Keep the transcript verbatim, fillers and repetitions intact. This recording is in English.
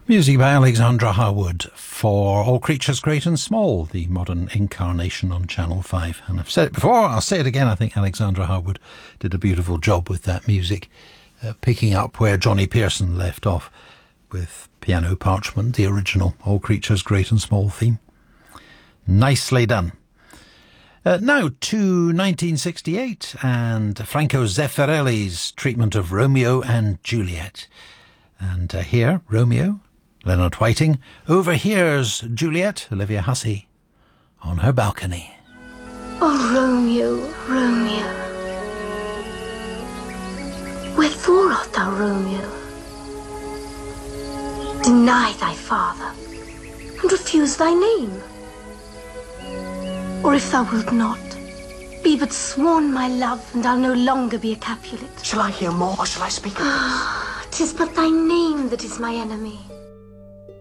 Music by Alexandra Harwood for All Creatures Great and Small, the modern incarnation on Channel five. And I've said it before, I'll say it again, I think Alexandra Harwood did a beautiful job with that music, uh, picking up where Johnny Pearson left off with Piano Parchment, the original All Creatures Great and Small theme. Nicely done. Uh, now to nineteen sixty-eight and Franco Zeffirelli's treatment of Romeo and Juliet. And uh, here, Romeo, Leonard Whiting, overhears Juliet, Olivia Hussey, on her balcony. Oh, Romeo, Romeo, wherefore art thou, Romeo? Deny thy father, and refuse thy name. Or if thou wilt not, be but sworn my love, and I'll no longer be a Capulet. Shall I hear more, or shall I speak of this? Ah, 'tis but thy name that is my enemy.